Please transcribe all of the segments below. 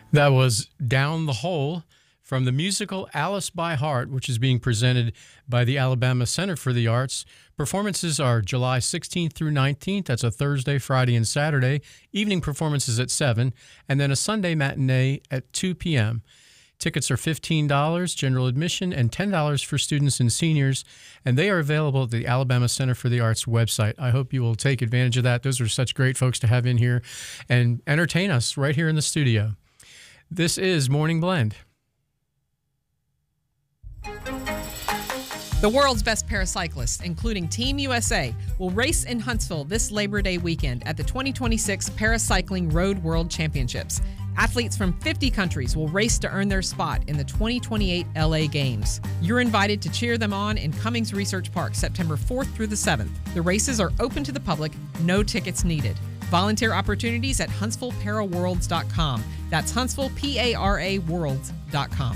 That was Down the Hole from the musical Alice by Heart, which is being presented by the Alabama Center for the Arts. Performances are July 16th through 19th. That's a Thursday, Friday, and Saturday. Evening performances at 7, and then a Sunday matinee at 2 p.m. Tickets are $15, general admission, and $10 for students and seniors, and they are available at the Alabama Center for the Arts website. I hope you will take advantage of that. Those are such great folks to have in here and entertain us right here in the studio. This is Morning Blend. The world's best paracyclists, including Team USA, will race in Huntsville this Labor Day weekend at the 2026 Paracycling Road World Championships. Athletes from 50 countries will race to earn their spot in the 2028 LA Games. You're invited to cheer them on in Cummings Research Park September 4th through the 7th. The races are open to the public, no tickets needed. Volunteer opportunities at HuntsvilleParaWorlds.com. That's HuntsvilleParaWorlds.com.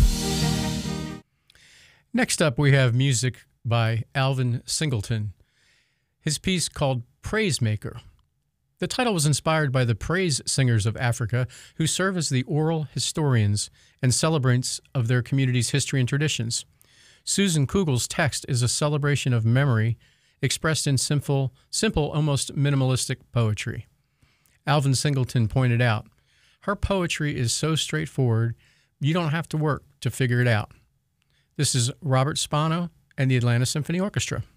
Next up, we have music by Alvin Singleton. His piece called Praise Maker. The title was inspired by the praise singers of Africa who serve as the oral historians and celebrants of their community's history and traditions. Susan Kugel's text is a celebration of memory expressed in simple, almost minimalistic poetry. Alvin Singleton pointed out, her poetry is so straightforward, you don't have to work to figure it out. This is Robert Spano and the Atlanta Symphony Orchestra.